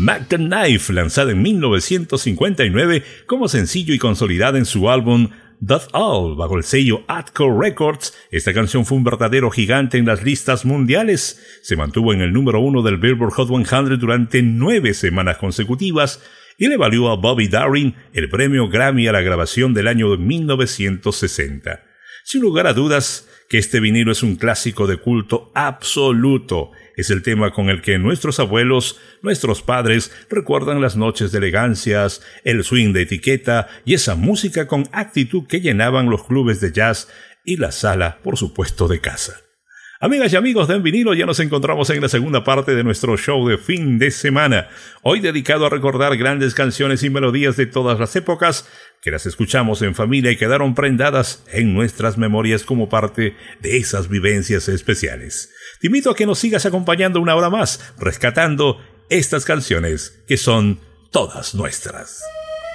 Mac the Knife, lanzada en 1959 como sencillo y consolidada en su álbum That's All, bajo el sello Atco Records. Esta canción fue un verdadero gigante en las listas mundiales. Se mantuvo en el número 1 del Billboard Hot 100 durante 9 semanas consecutivas y le valió a Bobby Darin el premio Grammy a la grabación del año 1960. Sin lugar a dudas que este vinilo es un clásico de culto absoluto. Es el tema con el que nuestros abuelos, nuestros padres, recuerdan las noches de elegancias, el swing de etiqueta y esa música con actitud que llenaban los clubes de jazz y la sala, por supuesto, de casa. Amigas y amigos de En Vinilo, ya nos encontramos en la segunda parte de nuestro show de fin de semana, hoy dedicado a recordar grandes canciones y melodías de todas las épocas que las escuchamos en familia y quedaron prendadas en nuestras memorias como parte de esas vivencias especiales. Te invito a que nos sigas acompañando una hora más, rescatando estas canciones que son todas nuestras.